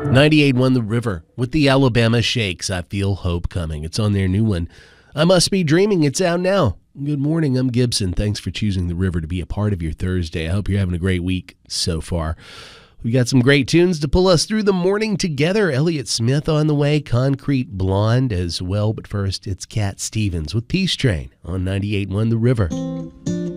98.1 The River with the Alabama Shakes. I Feel Hope Coming. It's on their new one. I Must Be Dreaming. It's out now. Good morning. I'm Gibson. Thanks for choosing The River to be a part of your Thursday. I hope you're having a great week so far. We got some great tunes to pull us through the morning together. Elliott Smith on the way, Concrete Blonde as well. But first, it's Cat Stevens with Peace Train on 98.1 The River.